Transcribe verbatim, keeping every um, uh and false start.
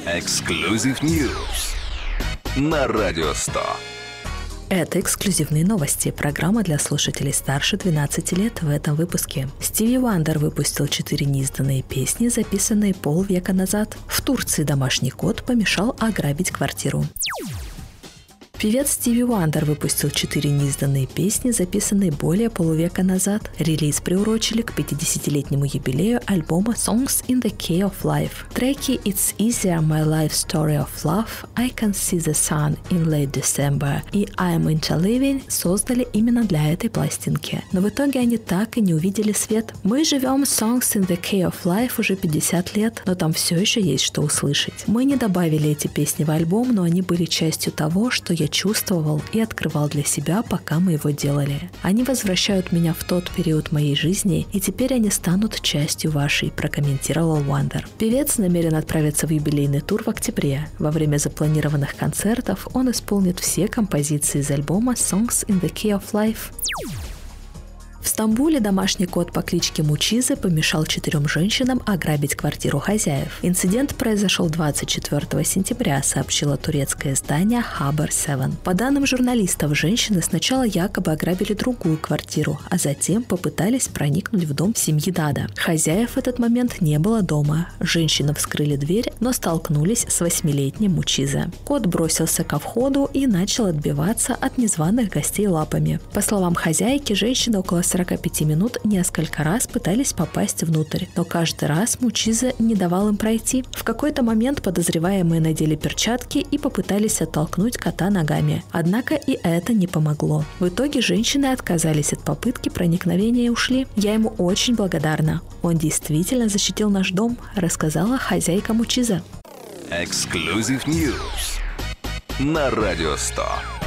Exclusive News на Радио сто. Это эксклюзивные новости. Программа для слушателей старше двенадцати лет в этом выпуске. Стиви Вандер выпустил четыре неизданные песни, записанные полвека назад. В Турции домашний кот помешал ограбить квартиру. Певец Стиви Вандер выпустил четыре неизданные песни, записанные более полувека назад. Релиз приурочили к пятидесятилетнему юбилею альбома Songs in the Key of Life. Треки It's Easier, My Life Story of Love, I Can See the Sun in Late December и I'm Into Living создали именно для этой пластинки. Но в итоге они так и не увидели свет. Мы живем Songs in the Key of Life уже пятьдесят лет, но там все еще есть что услышать. Мы не добавили эти песни в альбом, но они были частью того, что я чувствовал и открывал для себя, пока мы его делали. Они возвращают меня в тот период моей жизни, и теперь они станут частью вашей, прокомментировал Вандер. Певец намерен отправиться в юбилейный тур в октябре. Во время запланированных концертов он исполнит все композиции из альбома Songs in the Key of Life. В Стамбуле домашний кот по кличке Мучиза помешал четырем женщинам ограбить квартиру хозяев. Инцидент произошел двадцать четвёртого сентября, сообщило турецкое издание Haber семь. По данным журналистов, женщины сначала якобы ограбили другую квартиру, а затем попытались проникнуть в дом семьи Дада. Хозяев в этот момент не было дома. Женщины вскрыли дверь, но столкнулись с восьмилетним Мучиза. Кот бросился ко входу и начал отбиваться от незваных гостей лапами. По словам хозяйки, женщины около сорок пять минут несколько раз пытались попасть внутрь, но каждый раз Мучиза не давал им пройти. В какой-то момент подозреваемые надели перчатки и попытались оттолкнуть кота ногами. Однако и это не помогло. В итоге женщины отказались от попытки проникновения и ушли. Я ему очень благодарна. Он действительно защитил наш дом, рассказала хозяйка Мучиза. Exclusive News на Радио сто.